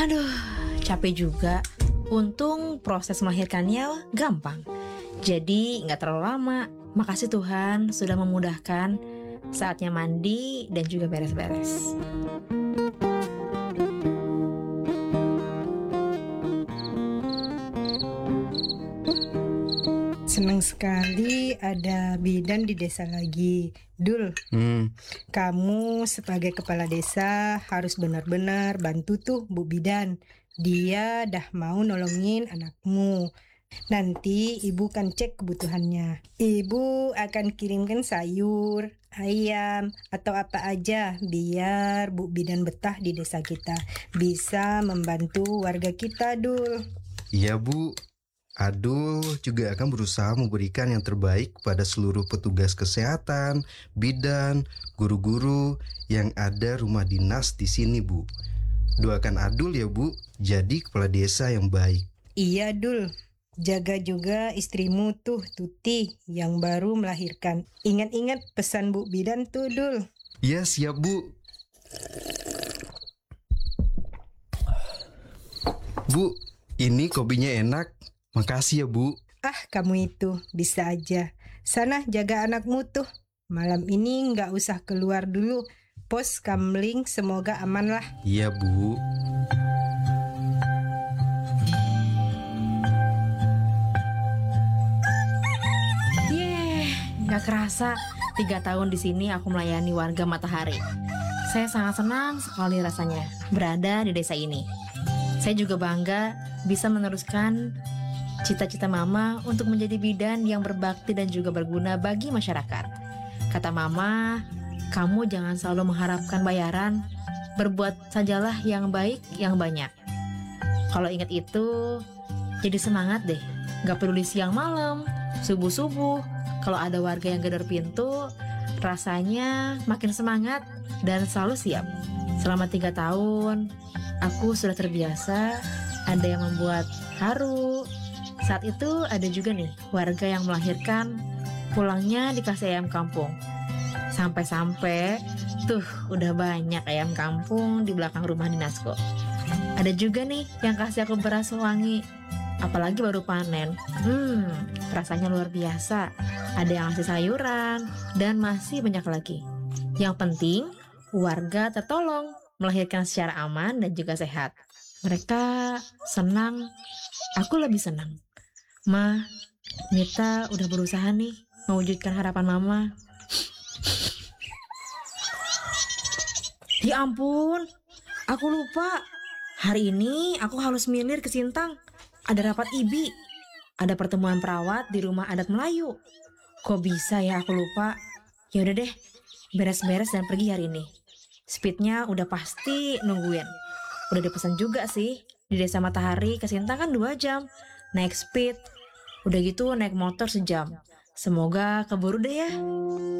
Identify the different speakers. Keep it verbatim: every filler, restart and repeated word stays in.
Speaker 1: Aduh, capek juga. Untung proses melahirkannya gampang. Jadi nggak terlalu lama. Makasih Tuhan sudah memudahkan. Saatnya mandi dan juga beres-beres.
Speaker 2: Senang sekali ada bidan di desa lagi. Dul,
Speaker 3: Hmm,
Speaker 2: kamu sebagai kepala desa harus benar-benar bantu tuh Bu Bidan. Dia dah mau nolongin anakmu. Nanti ibu kan cek kebutuhannya. Ibu akan kirimkan sayur, ayam, atau apa aja biar Bu Bidan betah di desa kita. Bisa membantu warga kita, Dul.
Speaker 3: iya Bu. Adul juga akan berusaha memberikan yang terbaik kepada seluruh petugas kesehatan, bidan, guru-guru yang ada rumah dinas di sini, Bu. Doakan Adul ya, Bu, jadi kepala desa yang baik.
Speaker 2: Iya, Dul. Jaga juga istrimu tuh, Tuti, yang baru melahirkan. Ingat-ingat pesan Bu Bidan tuh, Dul.
Speaker 3: Ya, siap, Bu. Bu, ini kopinya enak. Makasih ya, Bu.
Speaker 2: Ah, kamu itu bisa aja. Sana jaga anakmu tuh. Malam ini nggak usah keluar dulu. Pos kamling semoga aman lah.
Speaker 3: Iya, Bu.
Speaker 1: Yeay, nggak kerasa tiga tahun di sini aku melayani warga Matahari. Saya sangat senang sekali rasanya berada di desa ini. Saya juga bangga bisa meneruskan cita-cita Mama untuk menjadi bidan yang berbakti dan juga berguna bagi masyarakat. Kata Mama, kamu jangan selalu mengharapkan bayaran, berbuat sajalah yang baik, yang banyak. Kalau ingat itu, jadi semangat deh. Gak peduli siang malam, subuh-subuh, kalau ada warga yang gedor pintu, rasanya makin semangat dan selalu siap. Selama tiga tahun, aku sudah terbiasa ada yang membuat haru. Saat itu ada juga nih warga yang melahirkan, pulangnya dikasih ayam kampung. Sampai-sampai tuh udah banyak ayam kampung di belakang rumah dinasku. Ada juga nih yang kasih aku beras wangi, apalagi baru panen. Hmm, rasanya luar biasa. Ada yang ngasih sayuran dan masih banyak lagi. Yang penting warga tertolong, melahirkan secara aman dan juga sehat. Mereka senang, aku lebih senang. Ma, Mita udah berusaha nih mewujudkan harapan Mama. Ya ampun, aku lupa. Hari ini aku harus milir ke Sintang. Ada rapat I B I. Ada pertemuan perawat di rumah adat Melayu. Kok bisa ya aku lupa? Ya udah deh, beres-beres dan pergi hari ini. Speednya udah pasti nungguin. Udah dipesan juga sih. Di desa Matahari ke Sintang kan dua jam. Naik speed. Udah gitu naik motor sejam. Semoga keburu deh ya.